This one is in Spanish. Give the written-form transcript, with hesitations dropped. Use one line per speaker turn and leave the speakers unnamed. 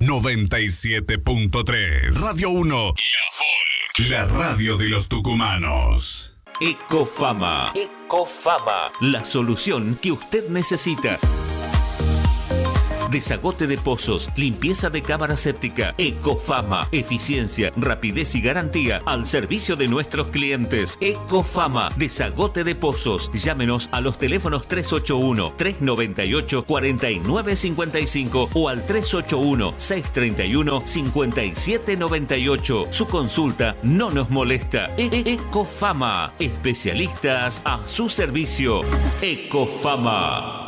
97.3. Radio 1. La Folk. La radio de los tucumanos.
Ecofama. Ecofama. La solución que usted necesita. Desagote de pozos, limpieza de cámara séptica. Ecofama, eficiencia, rapidez y garantía al servicio de nuestros clientes. Ecofama, desagote de pozos. Llámenos a los teléfonos 381-398-4955 o al 381-631-5798. Su consulta no nos molesta. Ecofama, especialistas a su servicio. Ecofama.